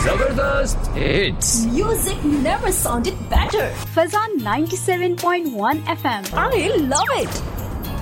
Zabardast hits. Music never sounded better. Fazan 97.1 FM. I love it.